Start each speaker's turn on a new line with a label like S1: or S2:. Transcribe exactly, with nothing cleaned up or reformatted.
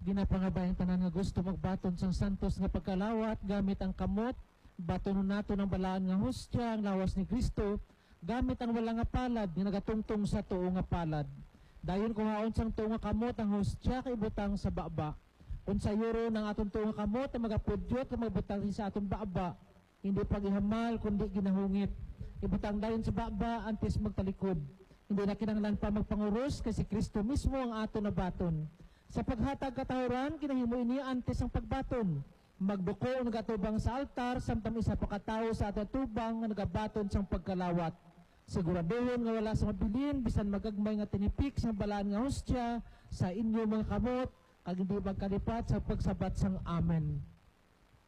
S1: Ginapangabayan tanan nga gusto magbaton sang santos nga pagkalawat gamit ang kamot, batonon nato ng balaan nga hostya, ang lawas ni Kristo, gamit ang wala nga palad nga nagatungtong sa tuo nga palad. Dayon kung haon sang tuo nga kamot ang hostya kay butang sa baba. Kung sa yuro ng atong tuo nga kamot ang magapudyot nga magbutang sa atong baba, hindi pagihamal kundi ginahungit. Ibutang dayon sa baba antes magtalikod. Hindi na kinahanglan pa magpanguros kasi Kristo mismo ang ato na baton. Sa paghatag katahuran, kinahimo ini antes ang pagbaton. Magduko ang nagatubang sa altar, samtang isa pa katao sa ato tubang nga nagabaton sang pagkalawat. Siguraduhon nga wala sa mabilin, bisan magagmay nga tinipik sa balaan nga hostya, sa inyo mga kamot, kag hindi magkalipat sa pagsabat sang amen.